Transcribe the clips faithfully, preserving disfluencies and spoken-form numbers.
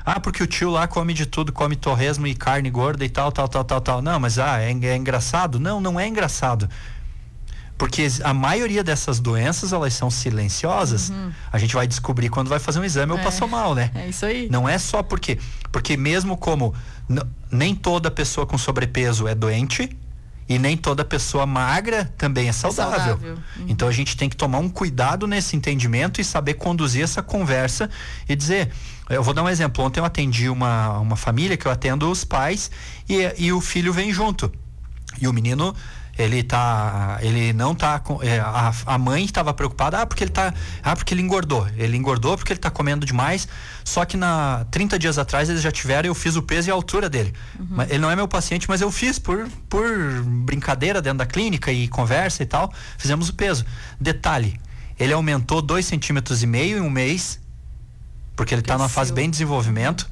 Ah, porque o tio lá come de tudo, come torresmo e carne gorda e tal, tal, tal, tal, tal. Não, mas ah, é, é engraçado? Não, não é engraçado. Porque a maioria dessas doenças, elas são silenciosas. Uhum. A gente vai descobrir quando vai fazer um exame ou é, passou mal, né? É isso aí. Não é só porque... Porque mesmo como n- nem toda pessoa com sobrepeso é doente e nem toda pessoa magra também é saudável. É saudável. Uhum. Então a gente tem que tomar um cuidado nesse entendimento e saber conduzir essa conversa e dizer... Eu vou dar um exemplo. Ontem eu atendi uma, uma família que eu atendo os pais e, e o filho vem junto. E o menino... Ele tá, ele não tá com, é, a, a mãe estava preocupada, ah, porque ele tá, ah, porque ele engordou. Ele engordou porque ele tá comendo demais. Só que na trinta dias atrás eles já tiveram, eu fiz o peso e a altura dele. Uhum. Mas ele não é meu paciente, mas eu fiz por por brincadeira dentro da clínica e conversa e tal. Fizemos o peso. Detalhe, ele aumentou dois centímetros e meio em um mês, porque ele está numa fase bem de desenvolvimento,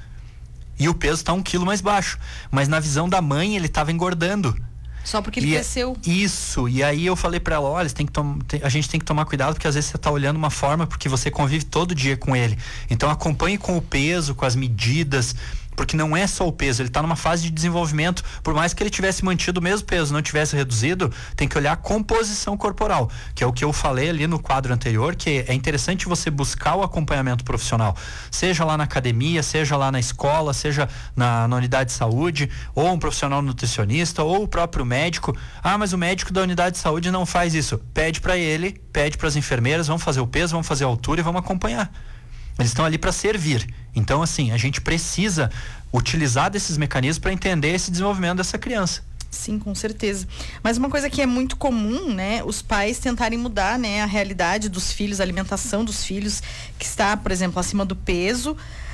e o peso está um quilo mais baixo. Mas na visão da mãe ele estava engordando. Só porque ele e cresceu. Isso, e aí eu falei pra ela, olha, você tem que tom- tem, a gente tem que tomar cuidado, porque às vezes você tá olhando uma forma, porque você convive todo dia com ele. Então acompanhe com o peso, com as medidas, porque não é só o peso, ele tá numa fase de desenvolvimento. Por mais que ele tivesse mantido o mesmo peso, não tivesse reduzido, tem que olhar a composição corporal, que é o que eu falei ali no quadro anterior, que é interessante você buscar o acompanhamento profissional, seja lá na academia, seja lá na escola, seja na, na unidade de saúde, ou um profissional nutricionista, ou o próprio médico. Ah, mas o médico da unidade de saúde não faz isso. Pede para ele, pede para as enfermeiras, vamos fazer o peso, vamos fazer a altura e vamos acompanhar. Eles estão ali para servir. Então, assim, a gente precisa utilizar desses mecanismos para entender esse desenvolvimento dessa criança. Sim, com certeza. Mas uma coisa que é muito comum, né, os pais tentarem mudar, né, a realidade dos filhos, a alimentação dos filhos, que está, por exemplo, acima do peso,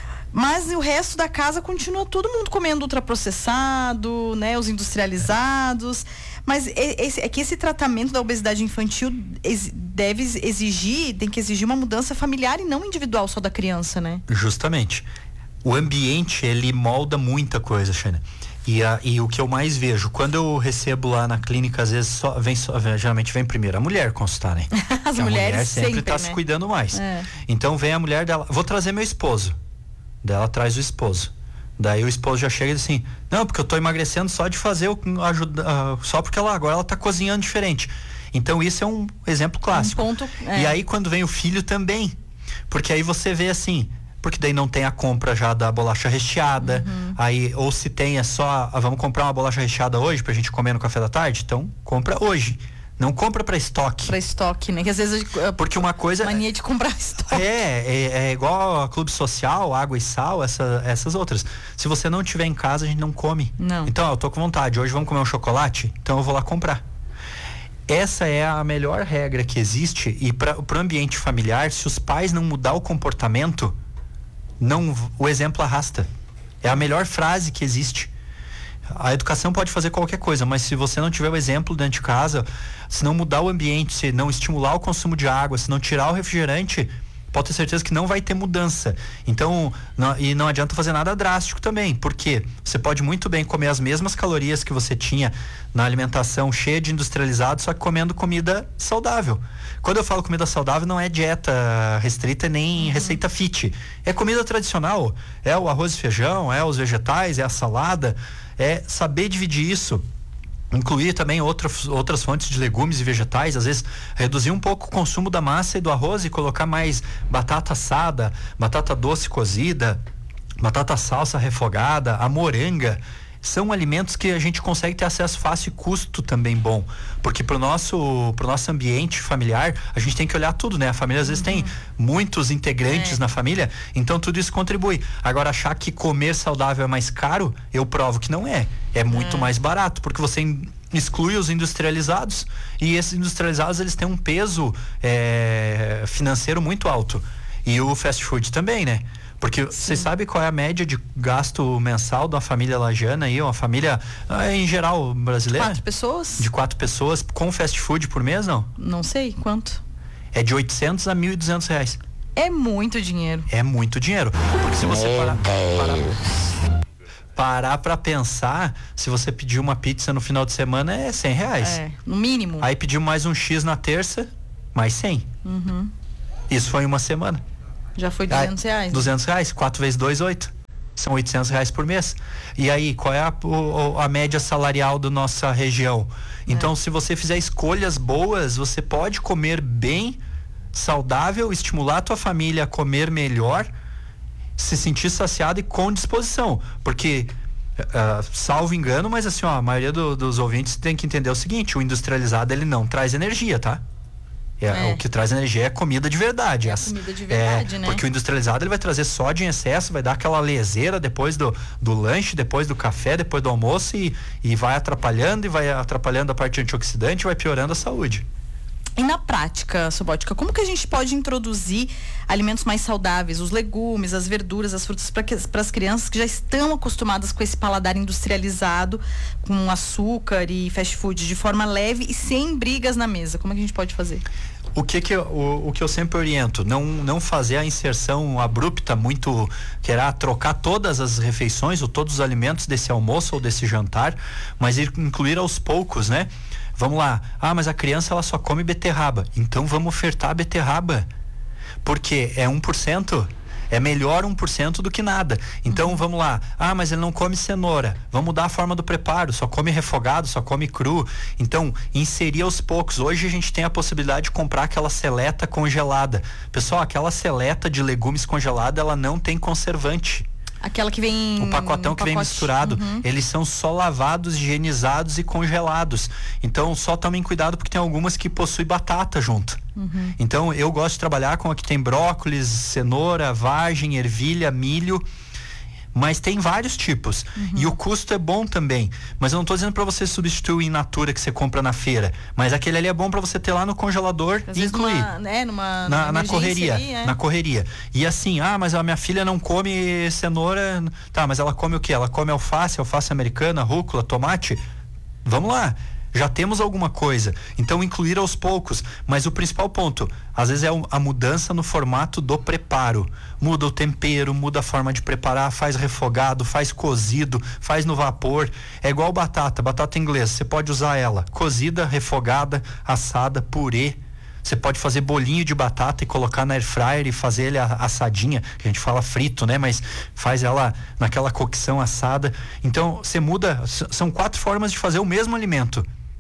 mas o resto da casa continua todo mundo comendo ultraprocessado, né, os industrializados. Mas esse, é que esse tratamento da obesidade infantil ex, deve exigir, tem que exigir uma mudança familiar e não individual só da criança, né? Justamente. O ambiente, ele molda muita coisa, Xana. E, a, e o que eu mais vejo, quando eu recebo lá na clínica, às vezes só vem, só, geralmente vem primeiro a mulher consultar, né? As a mulheres mulher sempre, sempre tá né? se cuidando mais. É. Então vem a mulher dela, vou trazer meu esposo. Dela traz o esposo. Daí o esposo já chega e diz assim, não, porque eu tô emagrecendo só de fazer o ajuda, uh, só porque ela agora ela tá cozinhando diferente. Então isso é um exemplo clássico. Um ponto, é. E aí quando vem o filho também, porque aí você vê assim, porque daí não tem a compra já da bolacha recheada, uhum. aí ou se tem é só, ah, vamos comprar uma bolacha recheada hoje pra gente comer no café da tarde, então compra hoje. Não compra para estoque. Para estoque, né? Que às vezes a, porque uma coisa mania de comprar estoque. É, é, é igual a Clube Social, Água e Sal, essa, essas outras. Se você não tiver em casa, a gente não come. Não. Então, eu tô com vontade. Hoje vamos comer um chocolate? Então eu vou lá comprar. Essa é a melhor regra que existe, e para o ambiente familiar, se os pais não mudar o comportamento, não, o exemplo arrasta. É a melhor frase que existe. A educação pode fazer qualquer coisa, mas se você não tiver o exemplo dentro de casa, se não mudar o ambiente, se não estimular o consumo de água, se não tirar o refrigerante, pode ter certeza que não vai ter mudança. Então, não, e não adianta fazer nada drástico também, porque você pode muito bem comer as mesmas calorias que você tinha na alimentação cheia de industrializado, só que comendo comida saudável. Quando eu falo comida saudável, não é dieta restrita nem uhum. receita fit. É comida tradicional. É o arroz e feijão, é os vegetais, é a salada. É saber dividir isso, incluir também outras, outras fontes de legumes e vegetais, às vezes reduzir um pouco o consumo da massa e do arroz e colocar mais batata assada, batata doce cozida, batata salsa refogada, a moranga. São alimentos que a gente consegue ter acesso fácil e custo também bom, porque pro nosso, pro nosso ambiente familiar, a gente tem que olhar tudo, né? A família às vezes uhum. tem muitos integrantes é. na família, então tudo isso contribui. Agora, achar que comer saudável é mais caro, eu provo que não é. É muito é. mais barato, porque você exclui os industrializados, e esses industrializados, eles têm um peso é, financeiro muito alto. E o fast food também, né? Porque você sabe qual é a média de gasto mensal de uma família lajana aí, uma família em geral brasileira? Quatro pessoas? De quatro pessoas com fast food por mês, não? Não sei, quanto? É de oitocentos a mil e duzentos reais. É muito dinheiro. É muito dinheiro. Porque se você parar, parar, parar pra pensar, se você pedir uma pizza no final de semana é cem reais. É, no mínimo. Aí pediu mais um X na terça, mais cem. Uhum. Isso foi em uma semana. Já foi duzentos reais. duzentos reais, quatro vezes dois, oito. São oitocentos reais por mês. E aí, qual é a, o, a média salarial da nossa região? Então, é. se você fizer escolhas boas, você pode comer bem, saudável, estimular a tua família a comer melhor, se sentir saciado e com disposição. Porque, uh, salvo engano, mas assim, ó, a maioria do, dos ouvintes tem que entender o seguinte: o industrializado, ele não traz energia, tá? É, é. O que traz energia é comida de verdade. É a comida de verdade, é, né? Porque o industrializado, ele vai trazer sódio em excesso, vai dar aquela leseira depois do, do lanche, depois do café, depois do almoço e, e vai atrapalhando e vai atrapalhando a parte antioxidante e vai piorando a saúde. E na prática, Sobótica, como que a gente pode introduzir alimentos mais saudáveis, os legumes, as verduras, as frutas, para as crianças que já estão acostumadas com esse paladar industrializado, com açúcar e fast food, de forma leve e sem brigas na mesa? Como é que a gente pode fazer? O que que eu, o, o que eu sempre oriento, não, não fazer a inserção abrupta, muito, querer trocar todas as refeições ou todos os alimentos desse almoço ou desse jantar, mas ir incluir aos poucos, né? Vamos lá, ah, mas a criança ela só come beterraba, então vamos ofertar a beterraba, porque é um por cento, é melhor um por cento do que nada. Então uhum. vamos lá, ah, mas ele não come cenoura, vamos mudar a forma do preparo, só come refogado, só come cru. Então, inserir aos poucos. Hoje a gente tem a possibilidade de comprar aquela seleta congelada. Pessoal, aquela seleta de legumes congelada, ela não tem conservante. Aquela que vem... O pacotão que vem misturado, uhum. eles são só lavados, higienizados e congelados. Então, só tomem cuidado porque tem algumas que possuem batata junto. Uhum. Então, eu gosto de trabalhar com a que tem brócolis, cenoura, vagem, ervilha, milho. Mas tem vários tipos. Uhum. E o custo é bom também. Mas eu não estou dizendo para você substituir o in natura que você compra na feira. Mas aquele ali é bom para você ter lá no congelador e incluir. Numa, né, numa, na, na correria. Ali, é. Na correria. E assim, ah, mas a minha filha não come cenoura. Tá, mas ela come o quê? Ela come alface, alface americana, rúcula, tomate? Vamos lá. Já temos alguma coisa, então incluir aos poucos, mas o principal ponto, às vezes é a mudança no formato do preparo, muda o tempero, muda a forma de preparar, faz refogado, faz cozido, faz no vapor, é igual batata, batata inglesa, você pode usar ela cozida, refogada, assada, purê. Você pode fazer bolinho de batata e colocar na air fryer e fazer ele assadinha, que a gente fala frito, né? Mas faz ela naquela cocção assada. Então, você muda, são quatro formas de fazer o mesmo alimento.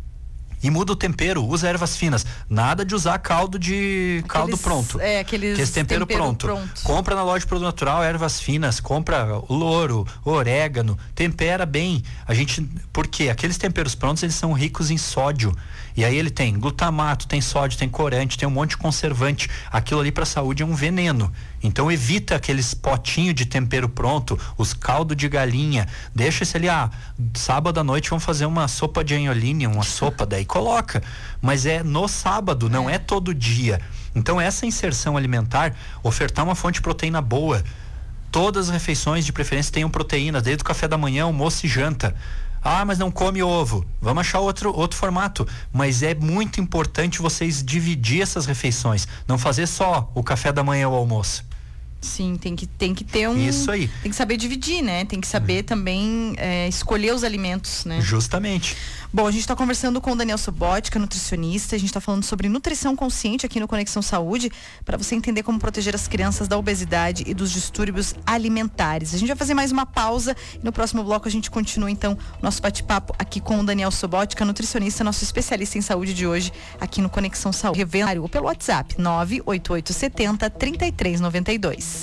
E muda o tempero, usa ervas finas. Nada de usar caldo de aqueles, caldo pronto. É, aqueles aqueles tempero, tempero pronto. pronto. Compra na loja de produto natural ervas finas, compra louro, orégano, tempera bem. A gente, por quê? Aqueles temperos prontos, eles são ricos em sódio. E aí ele tem glutamato, tem sódio, tem corante, tem um monte de conservante. Aquilo ali para a saúde é um veneno. Então evita aqueles potinhos de tempero pronto, os caldos de galinha. Deixa esse ali, ah, sábado à noite vamos fazer uma sopa de anholine, uma sopa, daí coloca. Mas é no sábado, não é todo dia. Então essa inserção alimentar, ofertar uma fonte de proteína boa. Todas as refeições de preferência tenham proteínas, desde o café da manhã, almoço e janta. Ah, mas não come ovo. Vamos achar outro, outro formato. Mas é muito importante vocês dividir essas refeições. Não fazer só o café da manhã ou o almoço. Sim, tem que, tem que ter um... Isso aí. Tem que saber dividir, né? Tem que saber uhum. também é, escolher os alimentos, né? Justamente. Bom, a gente está conversando com o Daniel Sobótica, nutricionista. A gente está falando sobre nutrição consciente aqui no Conexão Saúde, para você entender como proteger as crianças da obesidade e dos distúrbios alimentares. A gente vai fazer mais uma pausa e no próximo bloco a gente continua, então, o nosso bate-papo aqui com o Daniel Sobótica, nutricionista, nosso especialista em saúde de hoje, aqui no Conexão Saúde. Revela ou pelo WhatsApp nove oito oito sete zero, três três nove dois.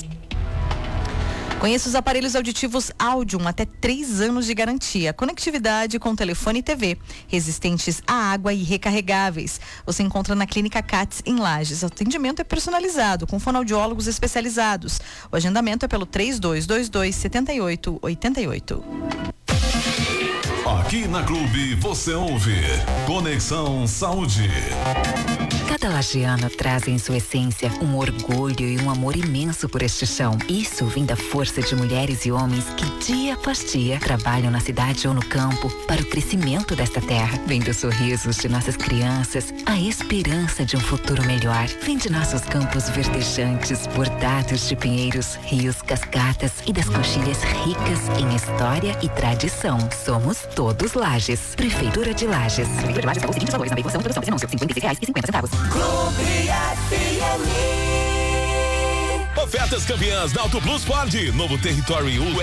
Conheça os aparelhos auditivos Audium, até três anos de garantia. Conectividade com telefone e T V, resistentes à água e recarregáveis. Você encontra na Clínica Katz, em Lages. O atendimento é personalizado, com fonoaudiólogos especializados. O agendamento é pelo três dois dois dois, sete oito oito oito. Aqui na Clube você ouve Conexão Saúde. Cada lagiano traz em sua essência um orgulho e um amor imenso por este chão. Isso vem da força de mulheres e homens que dia após dia trabalham na cidade ou no campo para o crescimento desta terra. Vem dos sorrisos de nossas crianças, a esperança de um futuro melhor. Vem de nossos campos verdejantes, bordados de pinheiros, rios, cascatas e das coxilhas ricas em história e tradição. Somos todos Lages. Prefeitura de Lages. Prefeitura de Lages pagou os seguintes valores na veiculação e produção desse anúncio: cinquenta e seis reais e cinquenta centavos. Clube F M. Ofertas campeãs da Auto Plus Ford. Novo Territory U